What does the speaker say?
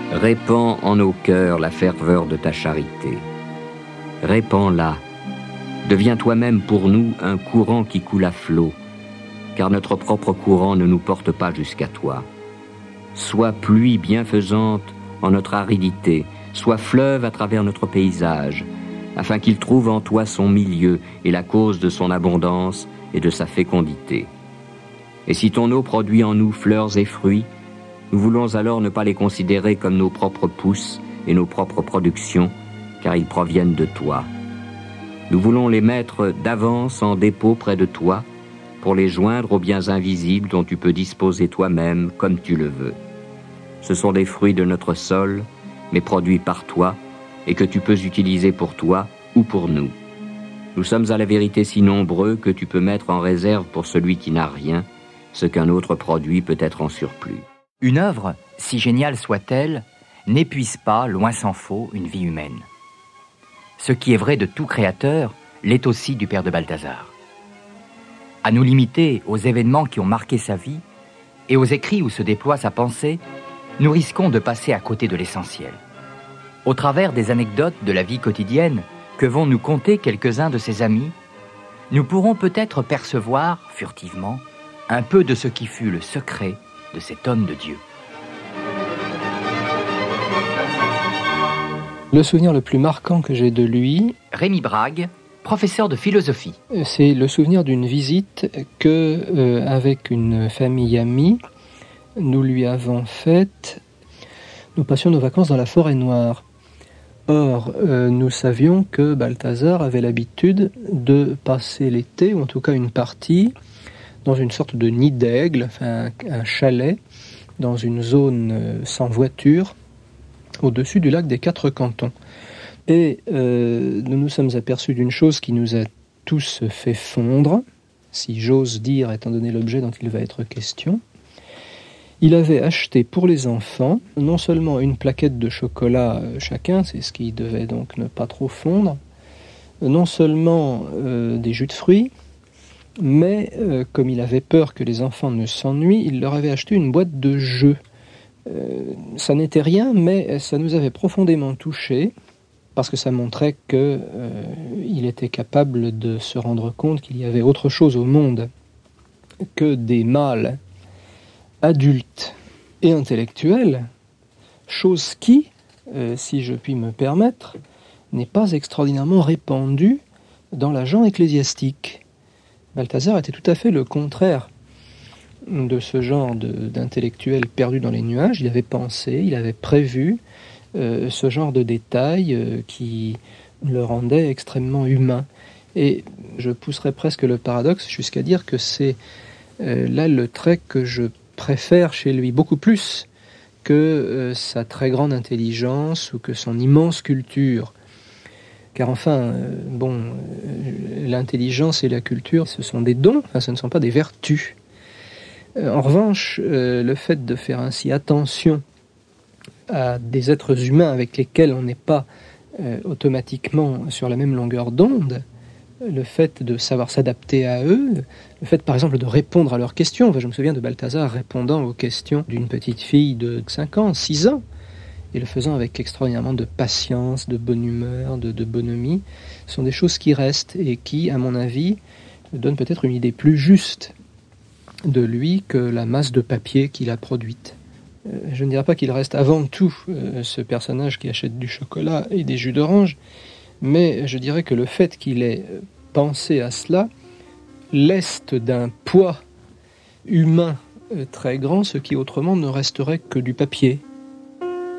Répands en nos cœurs la ferveur de ta charité. Répands-la. Deviens toi-même pour nous un courant qui coule à flot, car notre propre courant ne nous porte pas jusqu'à toi. Sois pluie bienfaisante en notre aridité, sois fleuve à travers notre paysage, afin qu'il trouve en toi son milieu et la cause de son abondance et de sa fécondité. Et si ton eau produit en nous fleurs et fruits, nous voulons alors ne pas les considérer comme nos propres pousses et nos propres productions, car ils proviennent de toi. Nous voulons les mettre d'avance en dépôt près de toi, pour les joindre aux biens invisibles dont tu peux disposer toi-même comme tu le veux. Ce sont des fruits de notre sol, mais produits par toi, et que tu peux utiliser pour toi ou pour nous. Nous sommes à la vérité si nombreux que tu peux mettre en réserve pour celui qui n'a rien, ce qu'un autre produit peut être en surplus. Une œuvre, si géniale soit-elle, n'épuise pas, loin s'en faut, une vie humaine. Ce qui est vrai de tout créateur l'est aussi du père de Balthazar. À nous limiter aux événements qui ont marqué sa vie et aux écrits où se déploie sa pensée, nous risquons de passer à côté de l'essentiel. Au travers des anecdotes de la vie quotidienne que vont nous conter quelques-uns de ses amis, nous pourrons peut-être percevoir, furtivement, un peu de ce qui fut le secret de cet homme de Dieu. Le souvenir le plus marquant que j'ai de lui... Rémi Brague, professeur de philosophie. C'est le souvenir d'une visite que, avec une famille amie, nous lui avons faite. Nous passions nos vacances dans la forêt noire. Or, nous savions que Balthazar avait l'habitude de passer l'été, ou en tout cas une partie, dans une sorte de nid d'aigle, enfin un chalet, dans une zone sans voiture, au-dessus du lac des Quatre Cantons. Et nous nous sommes aperçus d'une chose qui nous a tous fait fondre, si j'ose dire, étant donné l'objet dont il va être question. Il avait acheté pour les enfants non seulement une plaquette de chocolat chacun, c'est ce qui devait donc ne pas trop fondre, non seulement des jus de fruits, mais comme il avait peur que les enfants ne s'ennuient, il leur avait acheté une boîte de jeux. Ça n'était rien, mais ça nous avait profondément touchés, parce que ça montrait qu'il était capable de se rendre compte qu'il y avait autre chose au monde que des mâles adultes et intellectuels, chose qui, si je puis me permettre, n'est pas extraordinairement répandue dans la gent ecclésiastique. Balthazar était tout à fait le contraire de ce genre d'intellectuel perdu dans les nuages. Il avait pensé, il avait prévu ce genre de détails qui le rendait extrêmement humain. Et je pousserais presque le paradoxe jusqu'à dire que c'est là le trait que je préfère chez lui, beaucoup plus que sa très grande intelligence ou que son immense culture. Car enfin, l'intelligence et la culture, ce sont des dons, enfin, ce ne sont pas des vertus. En revanche, le fait de faire ainsi attention à des êtres humains avec lesquels on n'est pas automatiquement sur la même longueur d'onde, le fait de savoir s'adapter à eux, le fait par exemple de répondre à leurs questions. Enfin, je me souviens de Balthazar répondant aux questions d'une petite fille de 5 ans, 6 ans, et le faisant avec extraordinairement de patience, de bonne humeur, de bonhomie. Ce sont des choses qui restent et qui, à mon avis, donnent peut-être une idée plus juste de lui que la masse de papier qu'il a produite. Je ne dirais pas qu'il reste avant tout ce personnage qui achète du chocolat et des jus d'orange, mais je dirais que le fait qu'il ait pensé à cela leste d'un poids humain très grand, ce qui autrement ne resterait que du papier.